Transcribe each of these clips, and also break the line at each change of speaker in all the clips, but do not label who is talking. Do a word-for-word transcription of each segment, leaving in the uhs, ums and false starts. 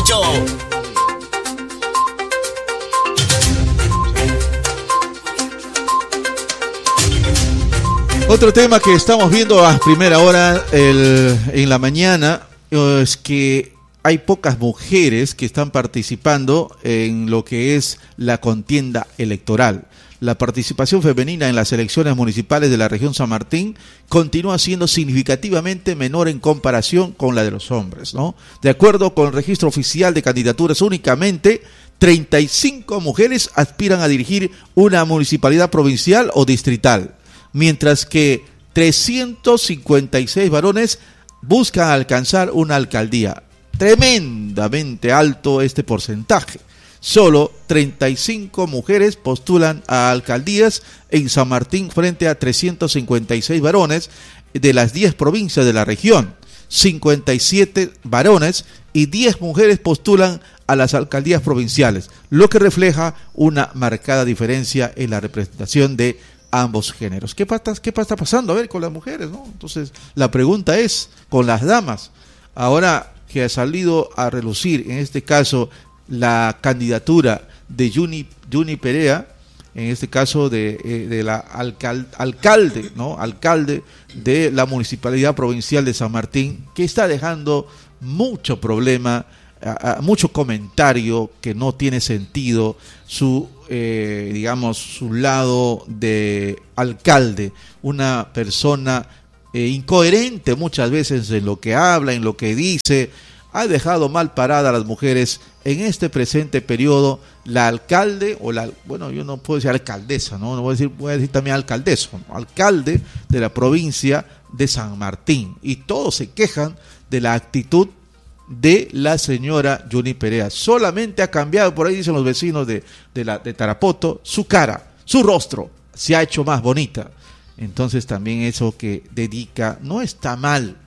ocho.
Otro tema que estamos viendo a primera hora el, en la mañana es que hay pocas mujeres que están participando en lo que es la contienda electoral. La participación femenina en las elecciones municipales de la región San Martín continúa siendo significativamente menor en comparación con la de los hombres, ¿no? De acuerdo con el registro oficial de candidaturas, únicamente treinta y cinco mujeres aspiran a dirigir una municipalidad provincial o distrital, mientras que trescientos cincuenta y seis varones buscan alcanzar una alcaldía. Tremendamente alto este porcentaje. Solo treinta y cinco mujeres postulan a alcaldías en San Martín frente a trescientos cincuenta y seis varones de las diez provincias de la región. cincuenta y siete varones y diez mujeres postulan a las alcaldías provinciales, lo que refleja una marcada diferencia en la representación de ambos géneros. ¿Qué pasa, qué está pasando a ver con las mujeres, ¿no? Entonces, la pregunta es, con las damas, ahora que ha salido a relucir, en este caso, la candidatura de Yuni, Yuni Perea, en este caso de, eh, de la alcal, alcalde, ¿no? Alcalde de la Municipalidad Provincial de San Martín, que está dejando mucho problema, a, a, mucho comentario que no tiene sentido, su eh, digamos su lado de alcalde, una persona eh, incoherente muchas veces en lo que habla, en lo que dice, ha dejado mal parada a las mujeres en este presente periodo. La alcalde, o la, bueno, yo no puedo decir alcaldesa, no, no voy a decir, voy a decir también alcaldeso, ¿no? Alcalde de la provincia de San Martín, y todos se quejan de la actitud de la señora Yuni Perea. Solamente ha cambiado, por ahí dicen los vecinos de, de, la, de Tarapoto, su cara, su rostro se ha hecho más bonita. Entonces también eso que dedica, no está mal,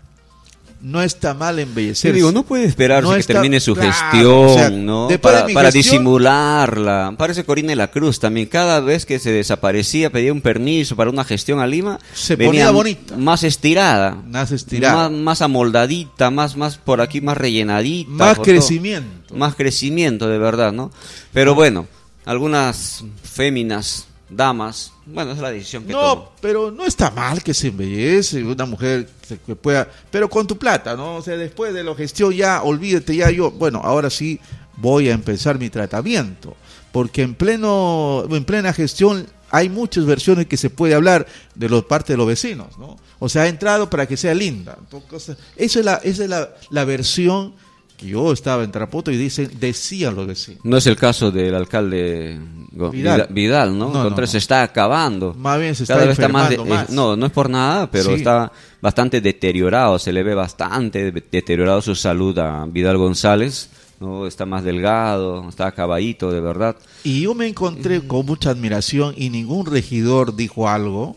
no está mal embellecer.
Digo, no puede esperarse
no
que
está,
termine su
claro,
gestión,
o sea,
¿no?
Para,
para, para
gestión,
disimularla. Parece Corina de la Cruz también. Cada vez que se desaparecía, pedía un permiso para una gestión a Lima,
se
venía
ponía bonita,
más estirada,
más estirada,
más, más amoldadita, más, más por aquí, más rellenadita,
más crecimiento,
todo. Más crecimiento de verdad, ¿no? Pero bueno, algunas féminas, damas, bueno, es la decisión que
no,
toman.
Pero no está mal que se embellece una mujer que pueda, pero con tu plata, ¿no? O sea, después de la gestión ya, olvídate ya yo, bueno, ahora sí voy a empezar mi tratamiento, porque en pleno, en plena gestión hay muchas versiones que se puede hablar de los parte de los vecinos, ¿no? O sea, ha entrado para que sea linda. Entonces, esa es la, esa es la, la versión que yo estaba en Tarapoto y dicen, decían los vecinos.
No es el caso del alcalde Vidal, Vidal ¿no?
No,
Contra
no, no.
se está acabando.
Más bien se está
Cada vez está más, de,
más.
Eh, no, no es por nada, pero sí. Está bastante deteriorado, se le ve bastante deteriorado su salud a Vidal González, ¿no? Está más delgado, está acabadito, de verdad.
Y yo me encontré con mucha admiración y ningún regidor dijo algo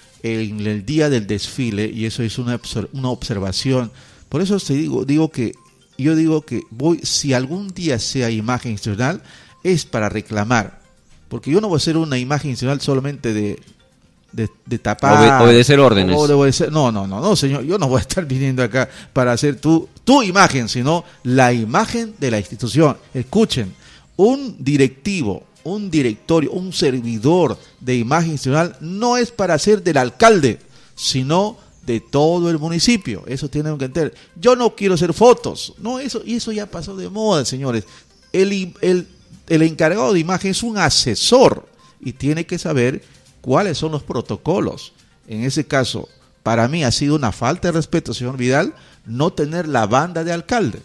en el día del desfile, y eso es una, una observación. Por eso te digo, digo que yo digo que voy, si algún día sea imagen institucional, es para reclamar, porque yo no voy a hacer una imagen institucional solamente de, de, de tapar,
Obe, obedecer órdenes.
O de obedecer, no, no, no, no, señor, yo no voy a estar viniendo acá para hacer tu, tu imagen, sino la imagen de la institución. Escuchen, un directivo, un directorio, un servidor de imagen institucional no es para ser del alcalde, sino de todo el municipio. Eso tienen que entender. Yo no quiero hacer fotos, no, eso, y eso ya pasó de moda, señores. El, el, el encargado de imagen es un asesor y tiene que saber cuáles son los protocolos. En ese caso, para mí ha sido una falta de respeto, señor Vidal, no tener la banda de alcalde.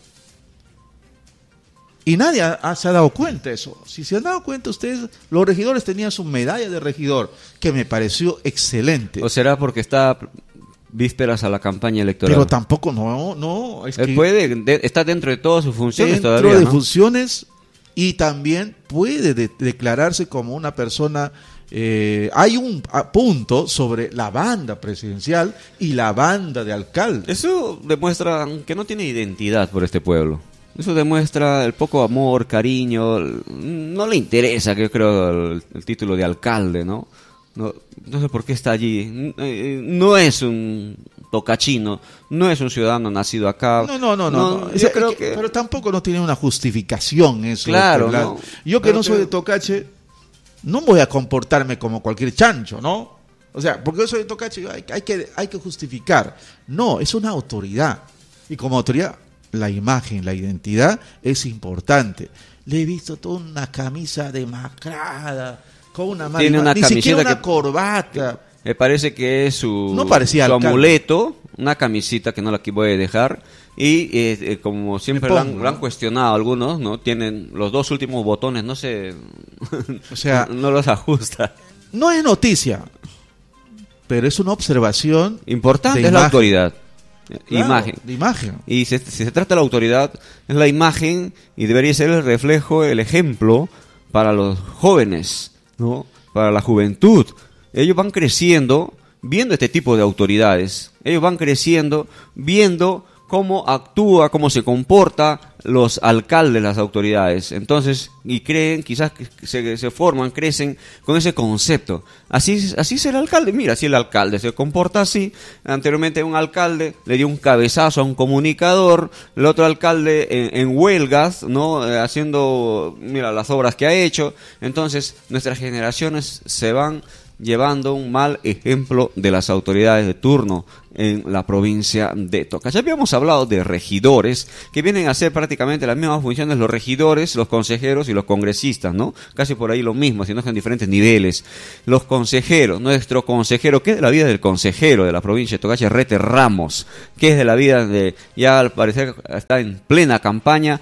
Y nadie ha, ha, se ha dado cuenta de eso. Si se han dado cuenta ustedes, los regidores tenían su medalla de regidor, que me pareció excelente.
¿O será porque está vísperas a la campaña electoral?
Pero tampoco, no, no. Es
Él
que
puede, de, está dentro de todas sus funciones
dentro
todavía,
de
¿no?
funciones, y también puede de, declararse como una persona. Eh, hay un punto sobre la banda presidencial y la banda de alcalde.
Eso demuestra que no tiene identidad por este pueblo. Eso demuestra el poco amor, cariño. No le interesa, que yo creo, el, el título de alcalde, ¿no? No, no sé por qué está allí. No es un tocachino, no es un ciudadano nacido acá.
No, no, no, no. no.
Yo
es,
creo
que,
que...
Pero tampoco no tiene una justificación eso.
Claro, ¿no?
Yo que
pero
no soy de Tocache, no voy a comportarme como cualquier chancho, ¿no? O sea, porque yo soy de Tocache, hay, hay, que, hay que justificar. No, es una autoridad. Y como autoridad, la imagen, la identidad es importante. Le he visto toda una camisa demacrada, con una mala
Tiene una
ni siquiera una
que,
corbata.
Me parece que es su,
no parecía
su
alcalde.
amuleto, una camisita que no la voy a dejar. Y eh, eh, como siempre
pongo,
lo, han,
¿no?
lo han cuestionado algunos, ¿no? Tienen los dos últimos botones, no sé,
o sea,
no los ajusta.
No es noticia, pero es una observación
importante,
de
es
imagen.
La autoridad.
Claro,
imagen.
De imagen.
Y si, si se trata de la autoridad, es la imagen y debería ser el reflejo, el ejemplo para los jóvenes, ¿no? Para la juventud. Ellos van creciendo viendo este tipo de autoridades. Ellos van creciendo viendo cómo actúa, cómo se comporta los alcaldes, las autoridades. Entonces, y creen, quizás se, se forman, crecen con ese concepto. Así, así es el alcalde. Mira, si el alcalde se comporta así, anteriormente un alcalde le dio un cabezazo a un comunicador, el otro alcalde en, en huelgas, ¿no? Eh, haciendo, mira, las obras que ha hecho. Entonces, nuestras generaciones se van llevando un mal ejemplo de las autoridades de turno en la provincia de Tocache. Ya habíamos hablado de regidores, que vienen a hacer prácticamente las mismas funciones los regidores, los consejeros y los congresistas, ¿no? Casi por ahí lo mismo, sino que en diferentes niveles. Los consejeros, nuestro consejero, ¿qué es de la vida del consejero de la provincia de Tocache? Rete Ramos, ¿qué es de la vida de, ya al parecer está en plena campaña?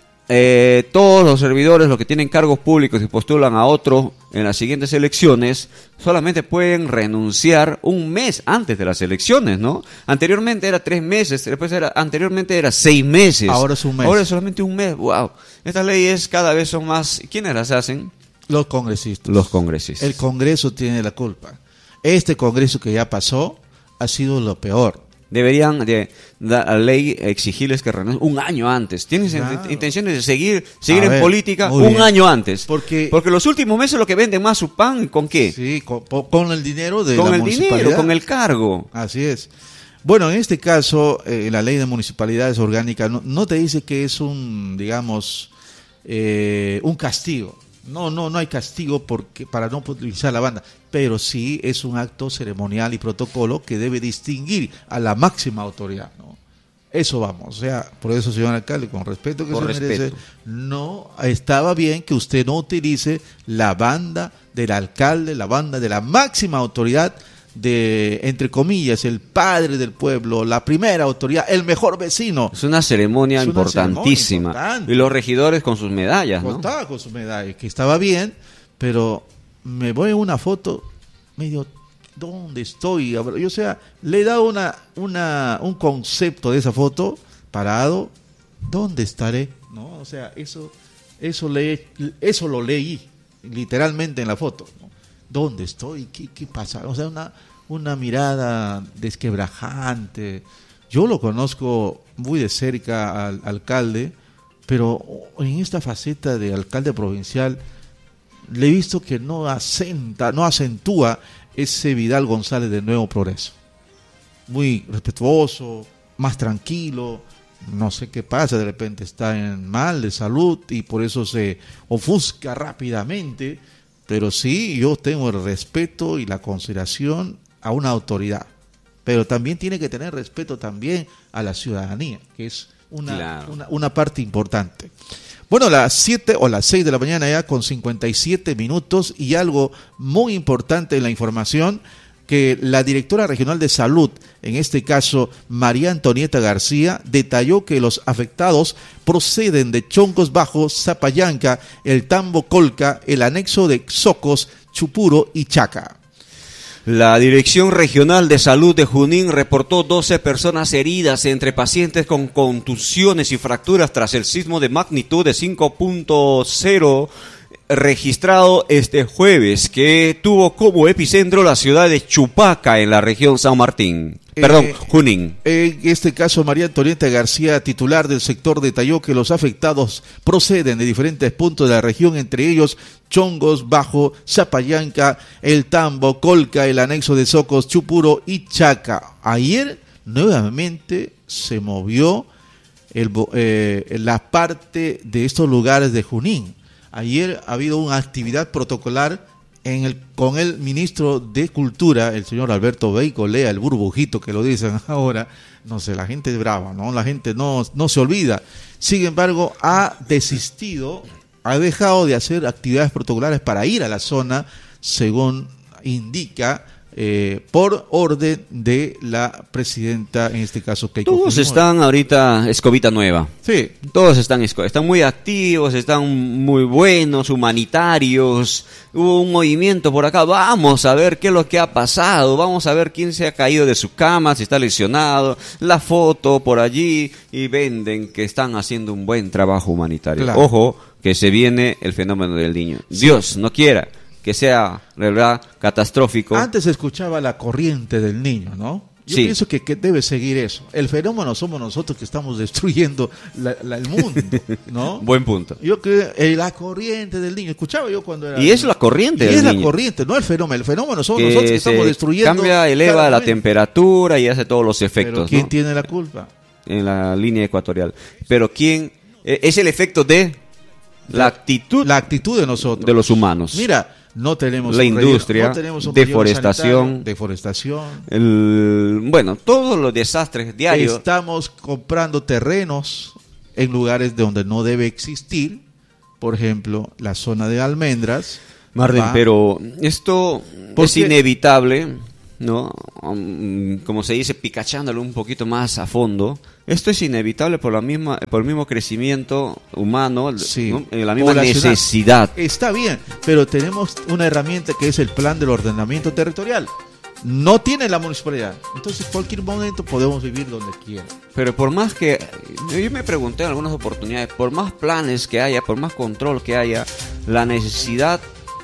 Eh, todos los servidores, los que tienen cargos públicos y postulan a otro en las siguientes elecciones, solamente pueden renunciar un mes antes de las elecciones, ¿no? Anteriormente era tres meses, después era, anteriormente era seis meses.
Ahora es un mes.
Ahora es solamente un mes. Wow. Estas leyes cada vez son más. ¿Quiénes las hacen?
Los congresistas.
Los congresistas.
El Congreso tiene la culpa. Este Congreso que ya pasó ha sido lo peor.
Deberían de la ley exigirles que renuncien un año antes. ¿Tienes claro. intenciones de seguir seguir a en ver, política un bien. año antes?
Porque,
Porque los últimos meses lo que venden más su pan, ¿con qué?
Sí, con, con el dinero de
con
la
el
municipalidad.
dinero, con el cargo.
Así es. Bueno, en este caso, eh, la ley de municipalidades orgánicas no, no te dice que es un, digamos, eh, un castigo. No, no, no hay castigo porque para no utilizar la banda, pero sí es un acto ceremonial y protocolo que debe distinguir a la máxima autoridad, ¿no? Eso vamos, o sea, por eso, señor alcalde, con respeto que
por
se
respeto.
merece, no estaba bien que usted no utilice la banda del alcalde, la banda de la máxima autoridad de, entre comillas, el padre del pueblo, la primera autoridad, el mejor vecino.
Es una ceremonia es una importantísima. Ceremonia importante. Y los regidores con sus medallas, ¿no?
Estaba con sus medallas, que estaba bien, pero me voy a una foto medio, ¿dónde estoy? Yo, o sea, le he dado una, una, un concepto de esa foto, parado, ¿dónde estaré? ¿No? O sea, eso, eso, le, eso lo leí literalmente en la foto, ¿no? ¿Dónde estoy? ¿Qué, qué pasa? O sea, una, una mirada desquebrajante. Yo lo conozco muy de cerca al alcalde, pero en esta faceta de alcalde provincial le he visto que no acenta, no acentúa ese Vidal González de Nuevo Progreso. Muy respetuoso, más tranquilo, no sé qué pasa, de repente está en mal de salud y por eso se ofusca rápidamente. Pero sí, yo tengo el respeto y la consideración a una autoridad, pero también tiene que tener respeto también a la ciudadanía, que es una, claro. una, una parte importante. Bueno, las siete o las seis de la mañana ya con cincuenta y siete minutos y algo muy importante en la información, que la directora regional de salud, en este caso María Antonieta García, detalló que los afectados proceden de Chongos Bajo, Zapayanca, el Tambo Colca, el anexo de Xocos, Chupuro y Chaca.
La Dirección Regional de Salud de Junín reportó doce personas heridas entre pacientes con contusiones y fracturas tras el sismo de magnitud de cinco punto cero registrado este jueves, que tuvo como epicentro la ciudad de Chupaca en la región San Martín. Perdón,
Eh,
Junín.
En este caso, María Antonieta García, titular del sector, detalló que los afectados proceden de diferentes puntos de la región, entre ellos Chongos, Bajo, Zapayanca, El Tambo, Colca, el anexo de Socos, Chupuro y Chaca. Ayer nuevamente se movió el, eh, la parte de estos lugares de Junín. Ayer ha habido una actividad protocolar en el, con el ministro de Cultura, el señor Alberto Beicolea, el burbujito que lo dicen ahora. No sé, la gente es brava, ¿no? La gente no, no se olvida. Sin embargo, ha desistido, ha dejado de hacer actividades protocolares para ir a la zona, según indica, eh, por orden de la presidenta, en este caso Keiko
Todos
Fujimori.
están ahorita escobita nueva.
Sí.
Todos están, están muy activos, están muy buenos, humanitarios. Hubo un movimiento por acá. Vamos a ver qué es lo que ha pasado. Vamos a ver quién se ha caído de su cama, si está lesionado. La foto por allí y venden que están haciendo un buen trabajo humanitario.
Claro.
Ojo, que se viene el fenómeno del niño.
Sí.
Dios no quiera que sea, de verdad, catastrófico.
Antes se escuchaba la corriente del niño, ¿no? Yo
Sí.
pienso que, que debe seguir eso. El fenómeno somos nosotros que estamos destruyendo la- la- el mundo, ¿no?
Buen punto.
Yo creo, eh, la corriente del niño, escuchaba yo cuando era...
Y es la corriente
Y
del
es la
niño.
corriente, no el fenómeno. El fenómeno somos
Que
nosotros que
se
estamos destruyendo...
cambia, eleva
cada
la
momento.
temperatura y hace todos los
Pero
efectos,
¿quién
¿no?
tiene la culpa?
En la línea ecuatorial. Pero quién eh, es el efecto de la actitud
La actitud de nosotros.
de los humanos.
Mira, no tenemos
La
un relleno-
industria,
no tenemos un relleno
deforestación.
sanitario, deforestación.
El, bueno, todos los desastres diarios.
Estamos comprando terrenos en lugares donde no debe existir. Por ejemplo, la zona de Almendras.
Marden,
va-
pero esto
¿Por
es
qué?
inevitable, ¿no? Um, como se dice, picachándolo un poquito más a fondo. Esto es inevitable por la misma, por el mismo crecimiento humano,
Sí.
¿no? Eh, la misma
Poblacional.
necesidad.
Está bien, pero tenemos una herramienta que es el plan del ordenamiento territorial. No tiene la municipalidad. Entonces, cualquier momento podemos vivir donde quiera.
Pero por más que, yo me pregunté en algunas oportunidades, por más planes que haya, por más control que haya, la necesidad,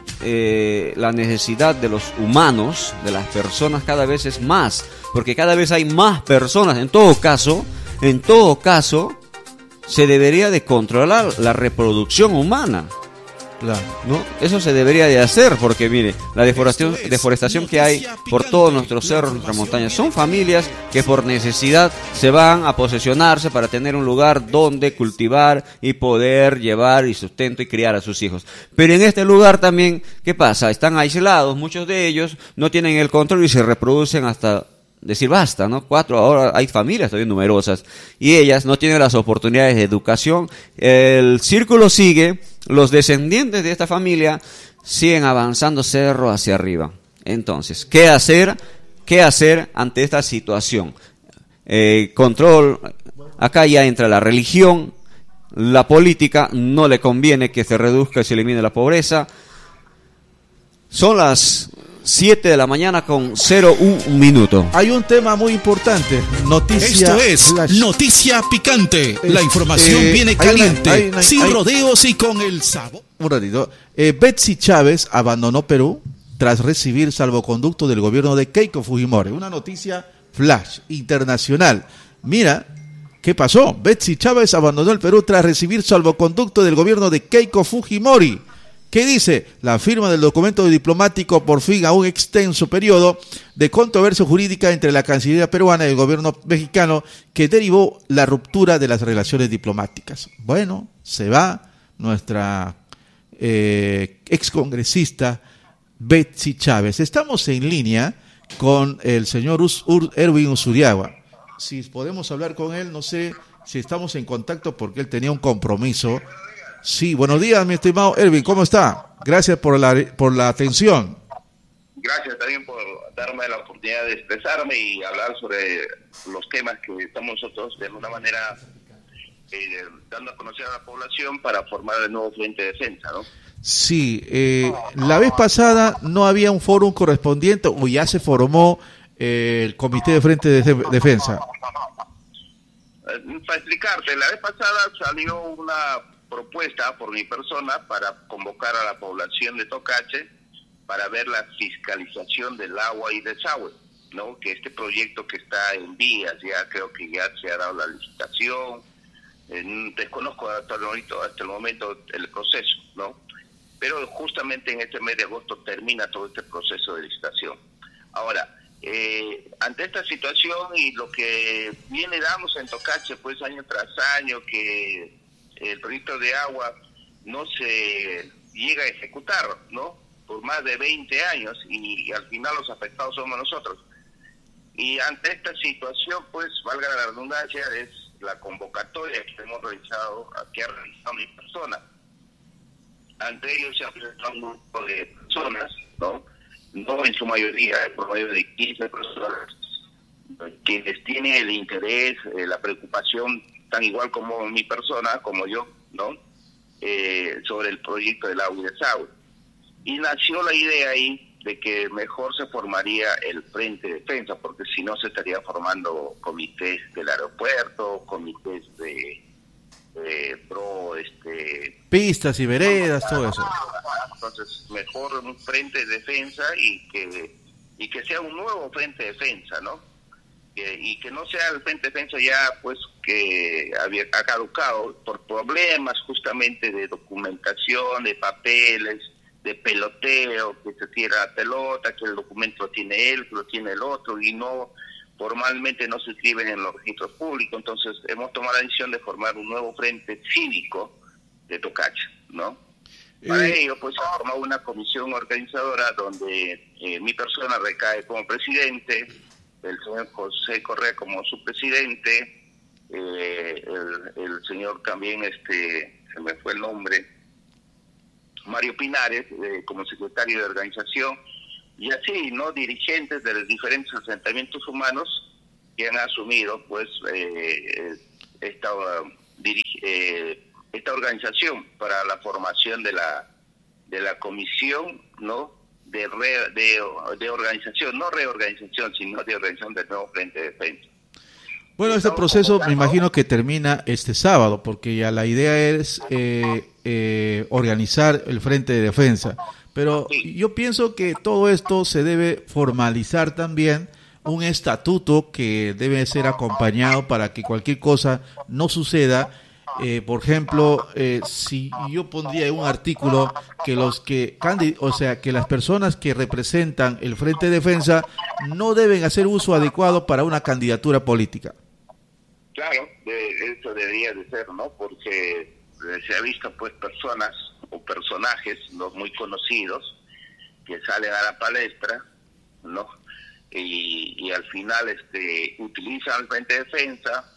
eh, la necesidad de los humanos, de las personas cada vez es más, porque cada vez hay más personas. En todo caso, en todo caso, se debería de controlar la reproducción humana.
Claro.
¿No? Eso se debería de hacer porque mire, la deforestación,
Esto es
deforestación que hay
Noticia
por
Picante,
todos nuestros
la
cerros, nuestras
información
montañas, son familias que por necesidad se van a posesionarse para tener un lugar donde cultivar y poder llevar y sustento y criar a sus hijos. Pero en este lugar también, ¿qué pasa? Están aislados, muchos de ellos no tienen el control y se reproducen hasta decir basta, ¿no? Cuatro, ahora hay familias todavía numerosas y ellas no tienen las oportunidades de educación. El círculo sigue, los descendientes de esta familia siguen avanzando cerro hacia arriba. Entonces, ¿qué hacer? ¿Qué hacer ante esta situación? Eh, control, acá ya entra la religión, la política, no le conviene que se reduzca y se elimine la pobreza. Son las siete de la mañana con cero un minuto.
Hay un tema muy importante. Noticia.
Esto es
flash.
Noticia Picante. La
Eh,
información
eh,
viene
hay una-
caliente,
hay una-
sin
hay-
rodeos y con el sabor.
Un ratito. Eh, Betsy Chávez abandonó Perú tras recibir salvoconducto del gobierno de Keiko Fujimori. Una noticia flash internacional. Mira, ¿qué pasó? Betsy Chávez abandonó el Perú tras recibir salvoconducto del gobierno de Keiko Fujimori. ¿Qué dice? La firma del documento diplomático por fin a un extenso periodo de controversia jurídica entre la Cancillería peruana y el gobierno mexicano que derivó la ruptura de las relaciones diplomáticas. Bueno, se va nuestra eh, excongresista Betsy Chávez. Estamos en línea con el señor Us- Ur- Erwin Usuriagua. Si podemos hablar con él, no sé si estamos en contacto porque él tenía un compromiso. Sí, buenos días, mi estimado Erwin, ¿cómo está? Gracias por la, por la atención.
Gracias también por darme la oportunidad de expresarme y hablar sobre los temas que estamos nosotros de alguna manera eh, dando a conocer a la población para formar el nuevo Frente de Defensa, ¿no?
Sí, eh, la vez pasada no había un foro correspondiente o ya se formó eh, el Comité de Frente de Def- Defensa.
Eh, para explicarte, la vez pasada salió una propuesta por mi persona para convocar a la población de Tocache para ver la fiscalización del agua y desagüe. ¿no? Que este proyecto que está en vías, ya creo que ya se ha dado la licitación, eh, desconozco hasta el, momento, hasta el momento el proceso, ¿no? Pero justamente en este mes de agosto termina todo este proceso de licitación. Ahora, eh, ante esta situación y lo que viene damos en Tocache, pues año tras año, que el proyecto de agua no se llega a ejecutar, ¿no? Por más de veinte años, y, y al final los afectados somos nosotros. Y ante esta situación, pues, valga la redundancia, es la convocatoria que hemos realizado, que ha realizado mi persona. Ante ellos se ha presentado un grupo de personas, ¿no? No en su mayoría, por medio de quince personas, quienes tienen el interés, eh, la preocupación, tan igual como mi persona, como yo, ¿no? Eh, sobre el proyecto del agua y desagüe. Y nació la idea ahí de que mejor se formaría el Frente de Defensa, porque si no se estaría formando comités del aeropuerto, comités de, de pro, este...
pistas y veredas, todo eso.
Entonces, mejor un Frente de Defensa y que, y que sea un nuevo Frente de Defensa, ¿no? Que, y que no sea el Frente de Defensa ya, pues, que había, ha caducado por problemas justamente de documentación, de papeles, de peloteo, que se tira la pelota, que el documento lo tiene él, que lo tiene el otro, y no, formalmente no se escriben en los registros públicos. Entonces hemos tomado la decisión de formar un nuevo frente cívico de Tocache, ¿no? Para eh... ello, pues, se ha formado una comisión organizadora donde eh, mi persona recae como presidente, el señor José Correa como subpresidente, eh, el, el señor también, este, se me fue el nombre, Mario Pinares, eh, como secretario de organización, y así, ¿no? Dirigentes de los diferentes asentamientos humanos que han asumido, pues, eh, esta, dirige, eh, esta organización para la formación de la de la comisión, ¿no? De, re, de, de organización, no reorganización, sino de organización del nuevo Frente de Defensa.
Bueno, este proceso me imagino que termina este sábado, porque ya la idea es eh, eh, organizar el Frente de Defensa. Pero yo pienso que todo esto se debe formalizar también, un estatuto que debe ser acompañado para que cualquier cosa no suceda. Eh, por ejemplo, eh, si yo pondría un artículo que los que, o sea, que las personas que representan el Frente de Defensa no deben hacer uso adecuado para una candidatura política.
Claro, de, eso debería de ser, ¿no? Porque se ha visto, pues, personas o personajes, no muy conocidos, que salen a la palestra, ¿no? Y, y al final, este, utilizan el Frente de Defensa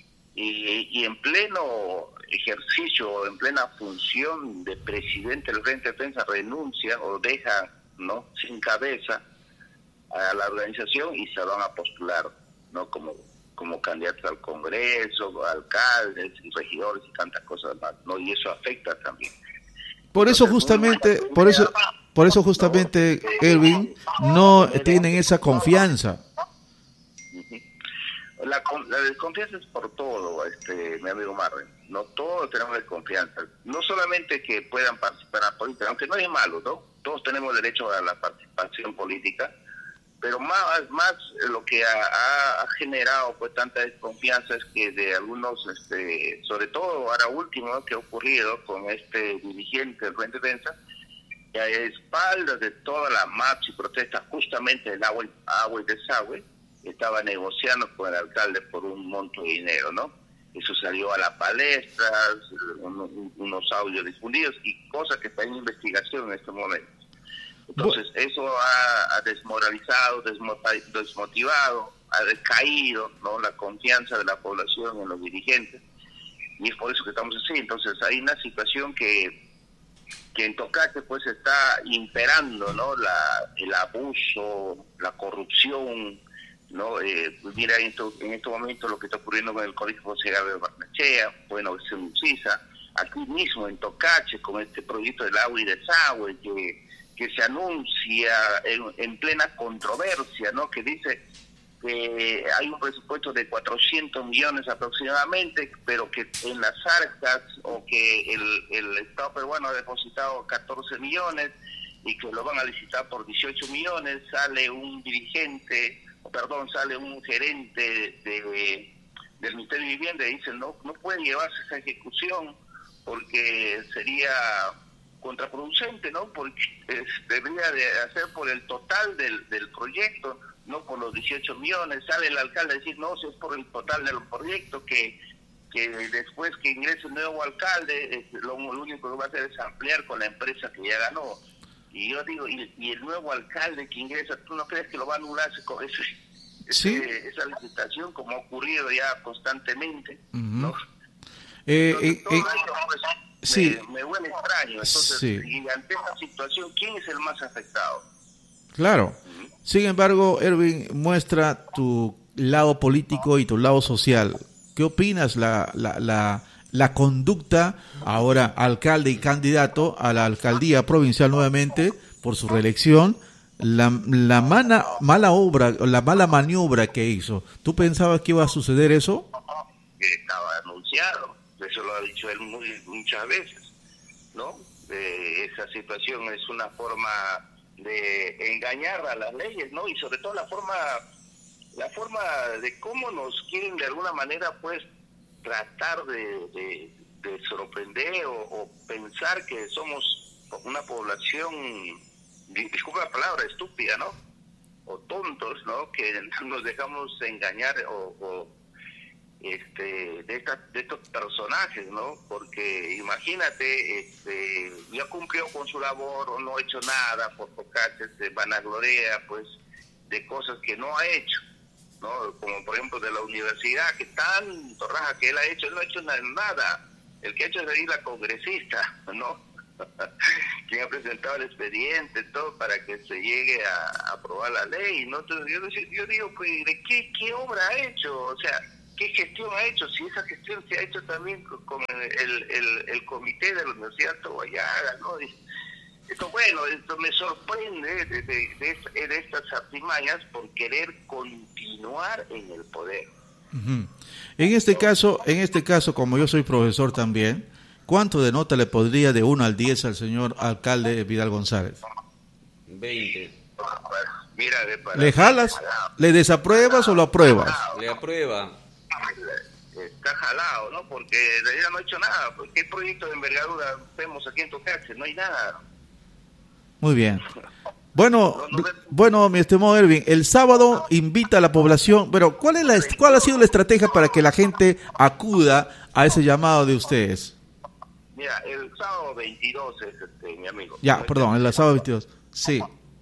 y, y en pleno ejercicio, en plena función de presidente del Frente de Defensa renuncia o deja, ¿no? Sin cabeza a la organización y se van a postular, ¿no? Como como candidatos al Congreso, alcaldes y regidores y tantas cosas más, ¿no? Y eso afecta también.
Por eso justamente, por eso, por eso justamente, Erwin, no tienen esa confianza.
La, la desconfianza es por todo, este, mi amigo Marvin. No todos tenemos desconfianza. No solamente que puedan participar en la política, aunque no es malo, ¿no? Todos tenemos derecho a la participación política, pero más más lo que ha, ha generado pues tanta desconfianza es que de algunos, este, sobre todo ahora último, ¿no? Que ha ocurrido con este dirigente del Frente de Defensa, que a espaldas de toda la marcha y protesta justamente del agua, agua y desagüe, estaba negociando con el alcalde por un monto de dinero, ¿no? Eso salió a la palestra, un, unos audios difundidos y cosas que están en investigación en este momento. Entonces, eso ha, ha desmoralizado, desmotivado, ha decaído, ¿no? La confianza de la población en los dirigentes, y es por eso que estamos así. Entonces, hay una situación que, que en Tocache pues está imperando, ¿no? La, el abuso, la corrupción, ¿no? Eh, pues mira, en, esto, en estos momentos lo que está ocurriendo con el Colegio José Gabriel Barnechea, bueno, se Lucisa, aquí mismo en Tocache, con este proyecto del agua y desagüe, que que se anuncia en, en plena controversia, ¿no? Que dice que hay un presupuesto de cuatrocientos millones aproximadamente, pero que en las arcas, o que el, el Estado peruano ha depositado catorce millones y que lo van a licitar por dieciocho millones. Sale un dirigente perdón, sale un gerente de, de, del Ministerio de Vivienda y dice, no, no puede llevarse esa ejecución porque sería contraproducente, ¿no? Porque es, debería de hacer por el total del, del proyecto, no por los dieciocho millones. Sale el alcalde a decir, no, si es por el total del proyecto, que que después que ingrese un nuevo alcalde, lo, lo único que va a hacer es ampliar con la empresa que ya ganó. Y yo digo, y, y el nuevo alcalde que ingresa, ¿tú no crees que lo va a anular con ese,
¿Sí?
ese, esa licitación, como ha ocurrido ya constantemente? Uh-huh. ¿No?
Eh,
Entonces,
eh,
todo
eh,
esto, pues,
sí.
me, me huele extraño. Entonces,
sí.
y ante esta situación, ¿quién es el más afectado?
Claro. Uh-huh. Sin embargo, Erwin, muestra tu lado político y tu lado social. ¿Qué opinas la, la, la, la conducta ahora alcalde y candidato a la alcaldía provincial nuevamente por su reelección? La, la mala, mala obra, la mala maniobra que hizo. ¿Tú pensabas que iba a suceder eso?
Que estaba anunciado, eso lo ha dicho él muy, muchas veces, ¿no? Eh, esa situación es una forma de engañar a las leyes, ¿no? Y sobre todo la forma... la forma de cómo nos quieren de alguna manera pues tratar de, de, de sorprender o, o pensar que somos una población, disculpa la palabra, estúpida, ¿no? O tontos, ¿no? Que nos dejamos engañar o, o este de, esta, de estos personajes, ¿no? Porque imagínate, este, ya cumplió con su labor o no ha hecho nada por tocarse, se vanagloria pues de cosas que no ha hecho, ¿no? Como por ejemplo de la universidad, que tanto raja que él ha hecho, él no ha hecho nada. El que ha hecho es venir la congresista, ¿no? Quien ha presentado el expediente, todo para que se llegue a, a aprobar la ley, ¿no? Entonces yo, yo digo, pues, ¿de qué, qué obra ha hecho? O sea, ¿qué gestión ha hecho? Si esa gestión se ha hecho también con el, el, el comité de la Universidad Tobayaga, ¿no? Y, esto, bueno, esto me sorprende de, de, de, de estas artimañas por querer continuar en el poder.
Uh-huh. En este caso, en este caso, como yo soy profesor también, ¿cuánto de nota le podría de uno al diez al señor alcalde Vidal González?
veinte.
Mira, de para
¿Le jalas? ¿Le desapruebas o lo apruebas?
Le aprueba.
Está jalado, ¿no? Porque de realidad no ha hecho nada. ¿Qué proyecto de envergadura vemos aquí en Tocache? No hay nada.
Muy bien. Bueno, bueno, mi estimado Erwin, el sábado invita a la población, pero ¿cuál es la cuál ha sido la estrategia para que la gente acuda a ese llamado de ustedes?
Mira, el sábado veintidós es este, mi amigo.
Ya, perdón, el sábado veintidós. Sí.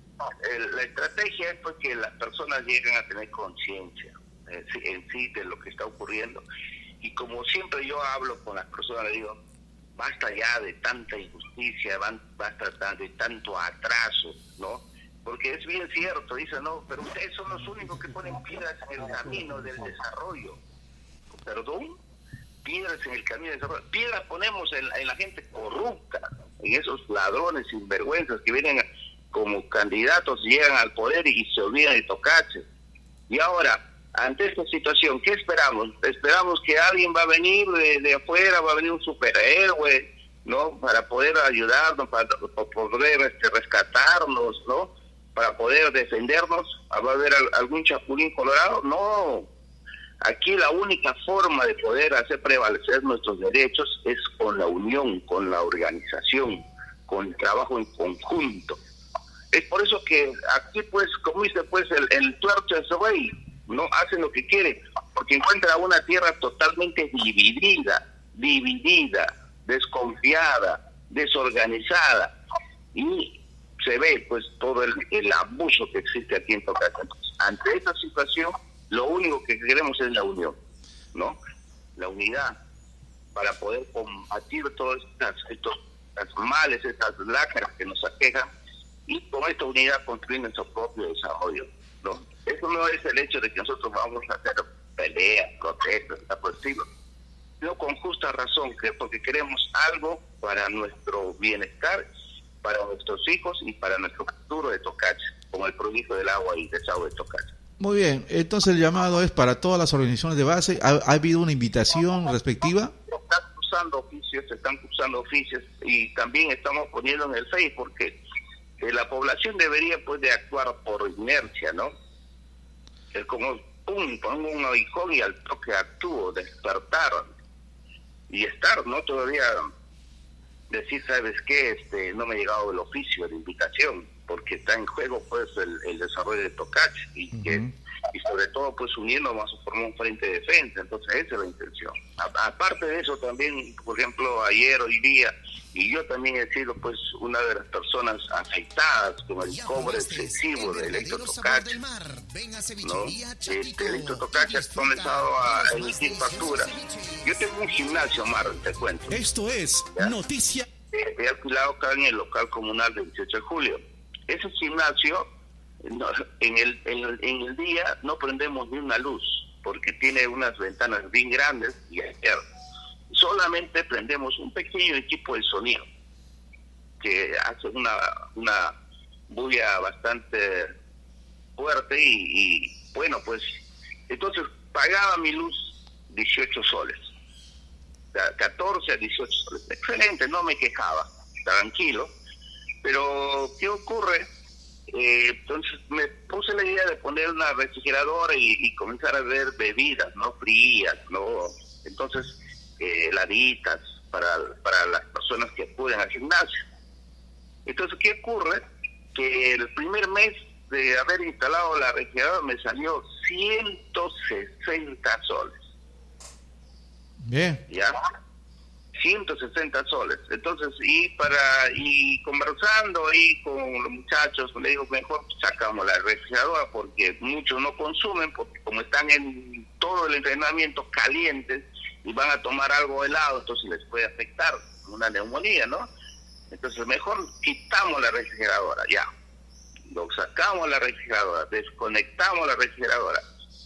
El, la estrategia es pues que las personas lleguen a tener conciencia en, en sí de lo que está ocurriendo. Y como siempre yo hablo con las personas, le digo, basta ya de tanta injusticia, basta de tanto atraso, ¿no? Porque es bien cierto, dicen, no, pero ustedes son los únicos que ponen piedras en el camino del desarrollo. ¿Perdón? Piedras en el camino del desarrollo. Piedras ponemos en, en la gente corrupta, en esos ladrones sinvergüenzas que vienen como candidatos, llegan al poder y, y se olvidan de Tocache. Y ahora, ante esta situación, ¿qué esperamos? Esperamos que alguien va a venir de, de afuera, va a venir un superhéroe, ¿no? Para poder ayudarnos, para, para poder este, rescatarnos, ¿no? Para poder defendernos. ¿Va a haber algún chapulín colorado? No. Aquí la única forma de poder hacer prevalecer nuestros derechos es con la unión, con la organización, con el trabajo en conjunto. Es por eso que aquí, pues, como dice, pues, el, el tuerto es rey, no hacen lo que quieren, porque encuentran una tierra totalmente dividida, dividida, desconfiada, desorganizada, y se ve, pues, todo el, el abuso que existe aquí en Tocache. Ante esta situación, lo único que queremos es la unión, ¿no? La unidad para poder combatir todos estas, estos, estos males, estas lacras que nos aquejan, y con esta unidad construir nuestro propio desarrollo, ¿no? Eso no es el hecho de que nosotros vamos a hacer peleas, protestas, por el estilo, sino con justa razón, que porque queremos algo para nuestro bienestar, para nuestros hijos y para nuestro futuro de Tocache, como el proyecto del agua y desagüe de Tocache.
Muy bien, entonces el llamado es para todas las organizaciones de base. ¿Ha, ha habido una invitación respectiva?
Están cursando oficios, se están cursando oficios, y también estamos poniendo en el Facebook, porque eh, la población debería, pues, de actuar por inercia, ¿no? es como, pum, pongo un aguijón y al toque actúo, despertar y estar, ¿no? Todavía decir, ¿sabes qué? Este, no me ha llegado el oficio de invitación, porque está en juego pues el, el desarrollo de Tocache y uh-huh. que y sobre todo pues uniendo vamos a formar un frente de defensa, entonces esa es la intención. A, aparte de eso también, por ejemplo, ayer, hoy día, y yo también he sido pues una de las personas afectadas con el cobro excesivo de Electrotocache, ¿no? Este, Electrotocache ha comenzado a emitir facturas. Yo tengo un gimnasio, Mar, te cuento.
Esto es ¿ya? Noticia.
Eh, he alquilado acá en el local comunal del dieciocho de julio. Ese gimnasio, no, en, el, en, el, en el día no prendemos ni una luz, porque tiene unas ventanas bien grandes y ayer solamente prendemos un pequeño equipo de sonido que hace una una bulla bastante fuerte y, y bueno, pues entonces pagaba mi luz dieciocho soles, catorce a dieciocho soles, excelente, no me quejaba, tranquilo, pero ¿qué ocurre? Eh, entonces me puse la idea de poner una refrigeradora y, y comenzar a ver bebidas, ¿no? Frías, ¿no? Entonces, eh, heladitas para, para las personas que acuden al gimnasio. Entonces, ¿qué ocurre? Que el primer mes de haber instalado la refrigeradora me salió ciento sesenta soles.
Bien.
¿Ya? ciento sesenta soles. Entonces, y para y conversando ahí con los muchachos, le digo, mejor sacamos la refrigeradora porque muchos no consumen, porque como están en todo el entrenamiento calientes y van a tomar algo helado, entonces les puede afectar una neumonía, ¿no? Entonces, mejor quitamos la refrigeradora, ya. Lo sacamos la refrigeradora, desconectamos la refrigeradora.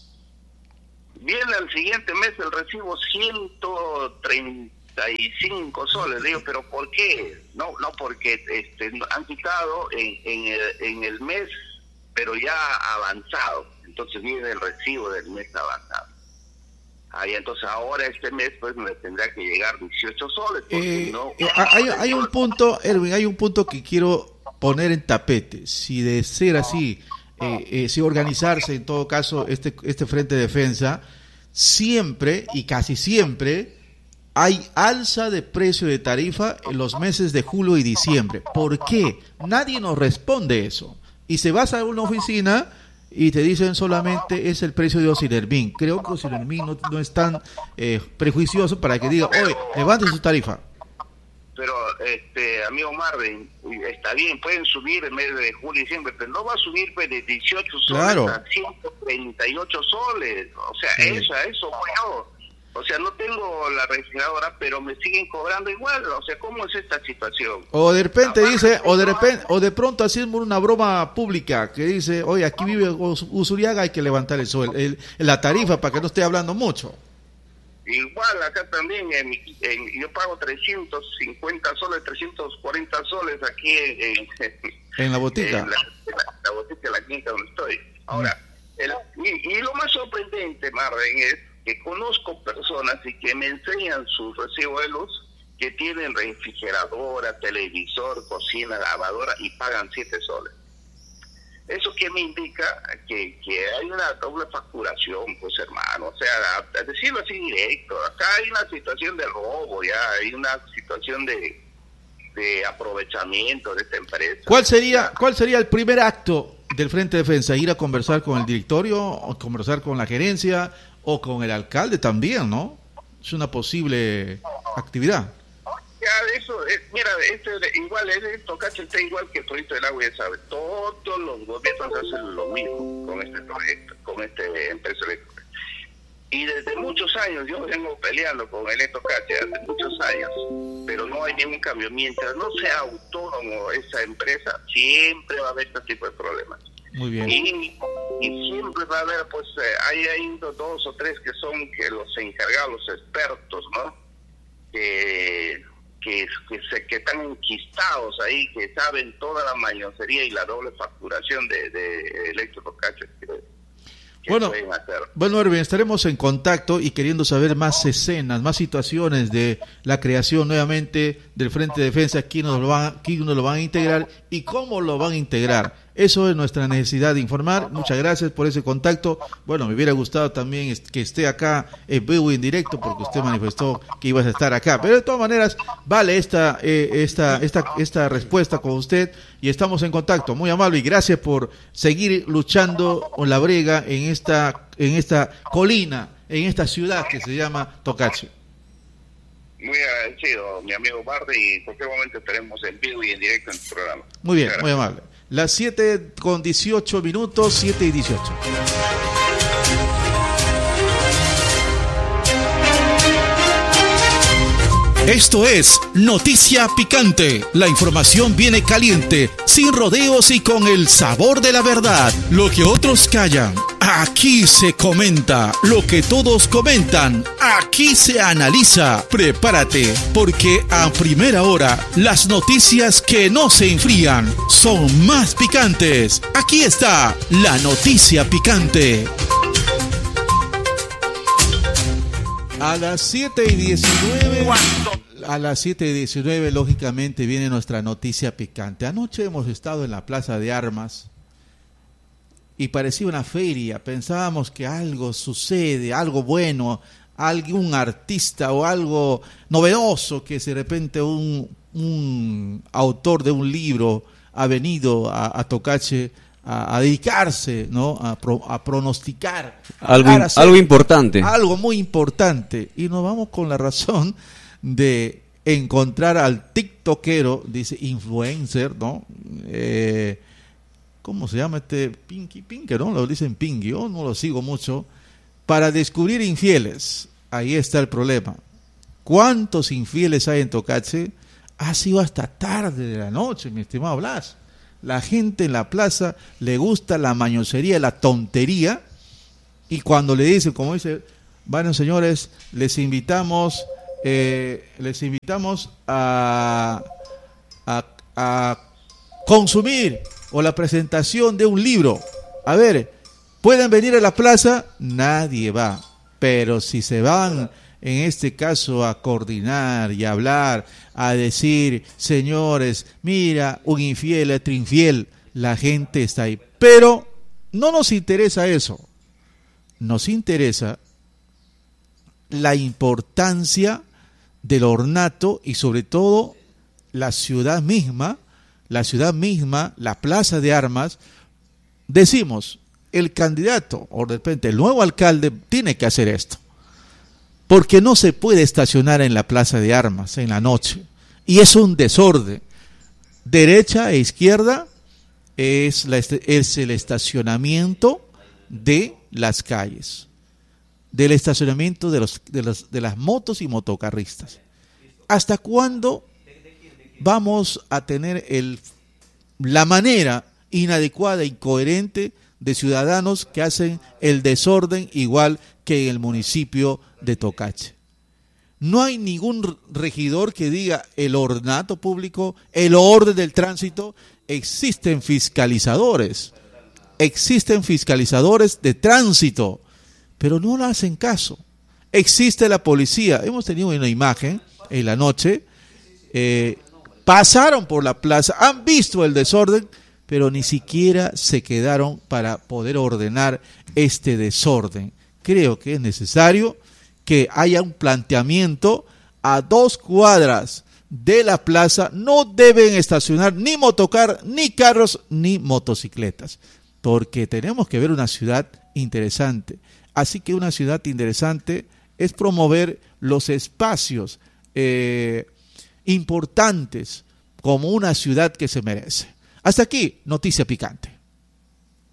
Viene al siguiente mes el recibo ciento treinta y cinco soles, digo, pero ¿por qué? No, no porque este, han quitado en, en, el, en el mes, pero ya avanzado, entonces viene el recibo del mes avanzado. Ahí entonces ahora este mes pues me tendrá que llegar dieciocho soles.
Eh,
no,
eh, hay, hay un punto, Erwin, hay un punto que quiero poner en tapete. Si de ser así, eh, eh, si organizarse en todo caso este, este frente de defensa, siempre y casi siempre hay alza de precio de tarifa en los meses de julio y diciembre. ¿Por qué? Nadie nos responde eso. Y se vas a una oficina y te dicen solamente es el precio de Osinermin. Creo que Osinermin no, no es tan eh, prejuicioso para que diga, oye, levante su tarifa.
Pero, este, amigo Marvin, está bien, pueden subir en medio de julio y diciembre, pero no va a subir pues, de dieciocho soles claro. a ciento treinta y ocho soles. O sea, sí. eso, eso, bueno. O sea, no tengo la refrigeradora, pero me siguen cobrando igual. O sea, ¿cómo es esta situación?
O de repente Aparte, dice, o de repente, o de pronto hacemos una broma pública que dice, oye, aquí vive Usuriaga, hay que levantar el sueldo, el, la tarifa para que no esté hablando mucho.
Igual acá también, en, en, yo pago trescientos cincuenta soles, trescientos cuarenta soles aquí en, en,
¿En la botica.
En la, en la, la botica de la clínica donde estoy. Ahora, mm. el, y, y lo más sorprendente, Marvin, es que conozco personas y que me enseñan su recibo de luz que tienen refrigeradora, televisor, cocina, lavadora y pagan siete soles. ¿Eso qué me indica? Que, que hay una doble facturación, pues hermano, o sea, a, a decirlo así directo, acá hay una situación de robo, ya hay una situación de, de aprovechamiento de esta empresa.
¿Cuál sería, cuál sería el primer acto del Frente de Defensa? ¿Ir a conversar con el directorio, o conversar con la gerencia, o con el alcalde también, ¿no? Es una posible actividad.
Ya, eso, es, mira, este, igual, el Tocache está igual que el proyecto del agua, ya sabe, todos los gobiernos hacen lo mismo con este proyecto, con este empresa eléctrica. Y desde muchos años, yo vengo peleando con el Tocache hace muchos años, pero no hay ningún cambio. Mientras no sea autónomo esa empresa, siempre va a haber este tipo de problemas.
Muy bien.
Y, y siempre va a haber, pues, eh, hay, hay dos o tres que son que los encargados, los expertos, ¿no? Que, que, que, se, que están enquistados ahí, que saben toda la mañosería y la doble facturación de, de Electrotocache.
Bueno, bueno, Erwin, estaremos en contacto y queriendo saber más escenas, más situaciones de la creación nuevamente del Frente de Defensa, quién nos lo van, quién nos lo van a integrar y cómo lo van a integrar. Eso es nuestra necesidad de informar. Muchas gracias por ese contacto. Bueno, me hubiera gustado también que esté acá en vivo y en directo, porque usted manifestó que ibas a estar acá. Pero de todas maneras, vale esta, eh, esta, esta, esta respuesta con usted y estamos en contacto. Muy amable y gracias por seguir luchando con la brega en esta, en esta colina, en esta ciudad que se llama Tocache.
Muy agradecido, mi amigo Barde, y en cualquier momento estaremos en vivo y en directo en tu programa.
Muy bien, muy amable. Las siete con dieciocho minutos, siete y dieciocho.
Esto es Noticia Picante. La información viene caliente, sin rodeos y con el sabor de la verdad. Lo que otros callan, aquí se comenta. Lo que todos comentan, aquí se analiza. Prepárate, porque a primera hora, las noticias que no se enfrían son más picantes. Aquí está la Noticia Picante.
A las siete y diecinueve, a las siete y diecinueve, lógicamente, viene nuestra noticia picante. Anoche hemos estado en la Plaza de Armas y parecía una feria. Pensábamos que algo sucede, algo bueno, algún artista o algo novedoso, que de repente un, un autor de un libro ha venido a, a Tocache a, a dedicarse, ¿no? A, pro, a pronosticar.
Algo,
a hacer,
algo importante.
Algo muy importante. Y nos vamos con la razón de encontrar al tiktokero, dice influencer, ¿no? Eh, ¿Cómo se llama este? Pinky, Pinky, ¿no? Lo dicen Pinky, yo no lo sigo mucho. Para descubrir infieles. Ahí está el problema. ¿Cuántos infieles hay en Tocache? Ha sido hasta tarde de la noche, mi estimado Blas. La gente en la plaza le gusta la mañosería, la tontería, y cuando le dicen, como dice, bueno, señores, les invitamos, eh, les invitamos a, a, a consumir o la presentación de un libro. A ver, ¿pueden venir a la plaza? Nadie va, pero si se van, en este caso, a coordinar y a hablar, a decir, señores, mira, un infiel, otro infiel, la gente está ahí. Pero no nos interesa eso. Nos interesa la importancia del ornato y sobre todo la ciudad misma, la ciudad misma, la Plaza de Armas. Decimos, el candidato o de repente el nuevo alcalde tiene que hacer esto. Porque no se puede estacionar en la Plaza de Armas en la noche. Y es un desorden. Derecha e izquierda es, la, es el estacionamiento de las calles. Del estacionamiento de, los, de, los, de las motos y motocarristas. ¿Hasta cuándo vamos a tener el, la manera inadecuada, incoherente de ciudadanos que hacen el desorden igual que en el municipio de Tocache? No hay ningún regidor que diga el ornato público, el orden del tránsito. Existen fiscalizadores, existen fiscalizadores de tránsito, pero no lo hacen caso. Existe la policía. Hemos tenido una imagen en la noche, eh, pasaron por la plaza, han visto el desorden, pero ni siquiera se quedaron para poder ordenar este desorden. Creo que es necesario que haya un planteamiento a dos cuadras de la plaza. No deben estacionar ni motocar, ni carros, ni motocicletas, porque tenemos que ver una ciudad interesante. Así que una ciudad interesante es promover los espacios eh, importantes como una ciudad que se merece. Hasta aquí, Noticia Picante.